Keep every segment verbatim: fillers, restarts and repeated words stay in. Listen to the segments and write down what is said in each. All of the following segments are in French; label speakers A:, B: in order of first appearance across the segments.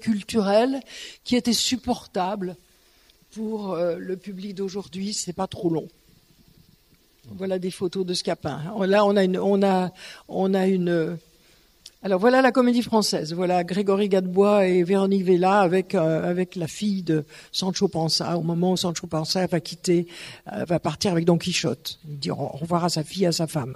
A: culturel qui était supportable pour euh, le public d'aujourd'hui. C'est pas trop long. Voilà des photos de Scapin. Là, on a une, on a, on a une. Alors voilà la Comédie Française. Voilà Grégory Gadebois et Véronique Vella avec euh, avec la fille de Sancho Panza au moment où Sancho Panza va quitter, euh, va partir avec Don Quichotte. Il dit au revoir à sa fille, à sa femme.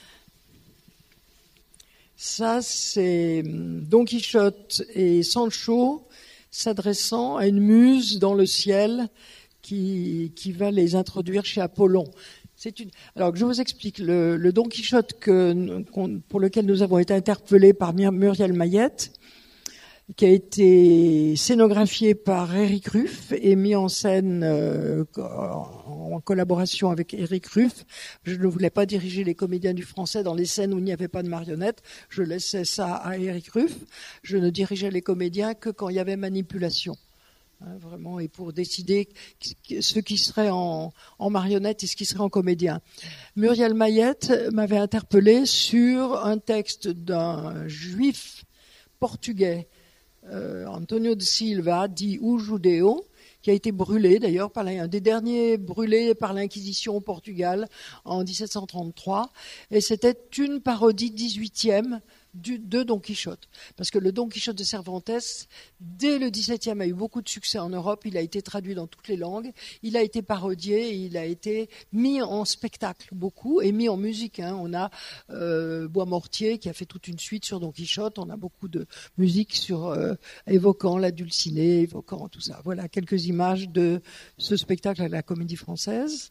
A: Ça, c'est Don Quichotte et Sancho s'adressant à une muse dans le ciel qui qui va les introduire chez Apollon. C'est une... Alors que je vous explique, le, le Don Quichotte que, pour lequel nous avons été interpellés par Muriel Mayette, qui a été scénographié par Éric Ruff et mis en scène euh, en collaboration avec Éric Ruff. Je ne voulais pas diriger les comédiens du Français dans les scènes où il n'y avait pas de marionnettes. Je laissais ça à Éric Ruff. Je ne dirigeais les comédiens que quand il y avait manipulation. Hein, vraiment, et pour décider ce qui serait en, en marionnette et ce qui serait en comédien. Muriel Mayette m'avait interpellé sur un texte d'un juif portugais, euh, Antonio de Silva, dit O Judeu, qui a été brûlé d'ailleurs, par un des derniers brûlés par l'Inquisition au Portugal en dix-sept cent trente-trois, et c'était une parodie dix-huitième Du, de Don Quichotte. Parce que le Don Quichotte de Cervantes, dès le dix-septième, a eu beaucoup de succès en Europe. Il a été traduit dans toutes les langues. Il a été parodié. Il a été mis en spectacle beaucoup et mis en musique. Hein. On a euh, Bois-Mortier qui a fait toute une suite sur Don Quichotte. On a beaucoup de musique sur, euh, évoquant la Dulcinée, évoquant tout ça. Voilà quelques images de ce spectacle à la Comédie Française.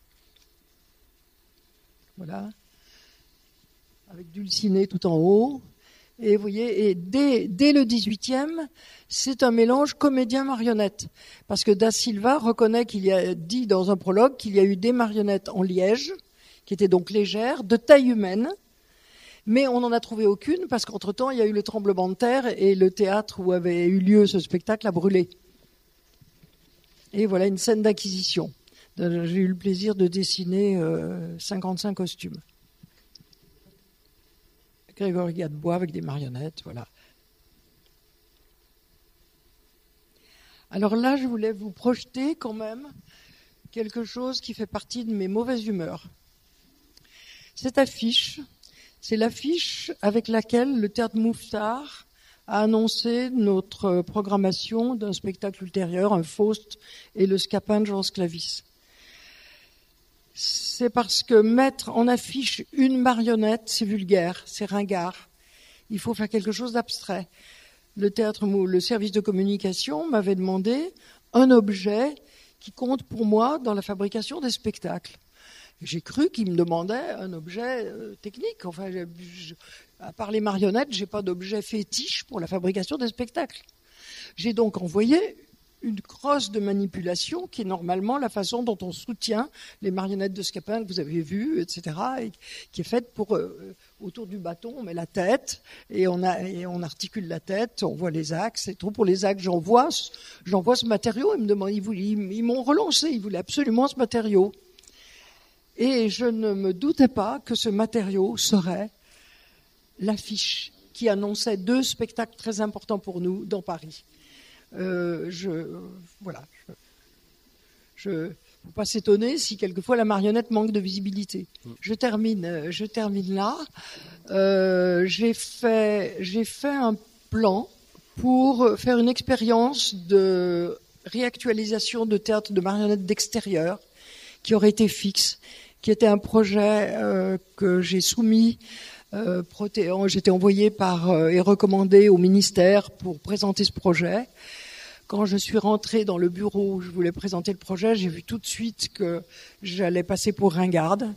A: Voilà. Avec Dulcinée tout en haut. Et vous voyez, et dès, dès le dix-huitième, c'est un mélange comédien-marionnette. Parce que Da Silva reconnaît qu'il y a dit dans un prologue qu'il y a eu des marionnettes en liège, qui étaient donc légères, de taille humaine, mais on n'en a trouvé aucune parce qu'entre-temps, il y a eu le tremblement de terre et le théâtre où avait eu lieu ce spectacle a brûlé. Et voilà une scène d'acquisition. J'ai eu le plaisir de dessiner euh, cinquante-cinq costumes. Grégory Gadebois avec des marionnettes, voilà. Alors là, je voulais vous projeter quand même quelque chose qui fait partie de mes mauvaises humeurs. Cette affiche, c'est l'affiche avec laquelle le Théâtre Mouffetard a annoncé notre programmation d'un spectacle ultérieur, un Faust et le Scapin de Jean Sclavis. C'est parce que mettre en affiche une marionnette, c'est vulgaire, c'est ringard. Il faut faire quelque chose d'abstrait. Le théâtre, le service de communication m'avait demandé un objet qui compte pour moi dans la fabrication des spectacles. J'ai cru qu'il me demandait un objet euh, technique. Enfin, je, je, à part les marionnettes, j'ai pas d'objet fétiche pour la fabrication des spectacles. J'ai donc envoyé une crosse de manipulation qui est normalement la façon dont on soutient les marionnettes de Scapin que vous avez vues, et cetera, et qui est faite pour euh, autour du bâton, on met la tête et on, a, et on articule la tête, on voit les axes et tout. Pour les axes, j'envoie, j'envoie ce matériau. Ils me demandent, ils, voulaient, ils, ils m'ont relancé, ils voulaient absolument ce matériau. Et je ne me doutais pas que ce matériau serait l'affiche qui annonçait deux spectacles très importants pour nous dans Paris. Euh, je, voilà. Je ne faut pas s'étonner si quelquefois la marionnette manque de visibilité. Je termine, je termine là. Euh, j'ai fait, j'ai fait un plan pour faire une expérience de réactualisation de théâtre de marionnettes d'extérieur qui aurait été fixe, qui était un projet euh, que j'ai soumis. Euh, proté- j'étais envoyée par euh, et recommandée au ministère pour présenter ce projet. Quand je suis rentrée dans le bureau où je voulais présenter le projet, j'ai vu tout de suite que j'allais passer pour ringarde.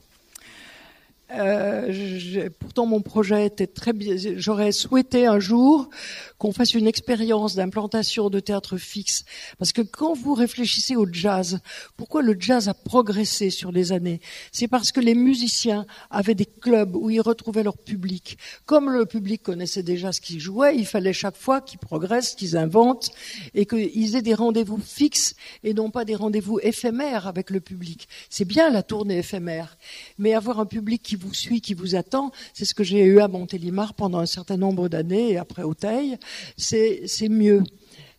A: Euh, pourtant, mon projet était très bien. J'aurais souhaité un jour qu'on fasse une expérience d'implantation de théâtre fixe. Parce que quand vous réfléchissez au jazz, pourquoi le jazz a progressé sur les années? C'est parce que les musiciens avaient des clubs où ils retrouvaient leur public. Comme le public connaissait déjà ce qu'ils jouaient, il fallait chaque fois qu'ils progressent, qu'ils inventent et qu'ils aient des rendez-vous fixes et non pas des rendez-vous éphémères avec le public. C'est bien la tournée éphémère, mais avoir un public qui vous suit, qui vous attend, c'est ce que j'ai eu à Montélimar pendant un certain nombre d'années et après Auteuil, c'est, c'est mieux.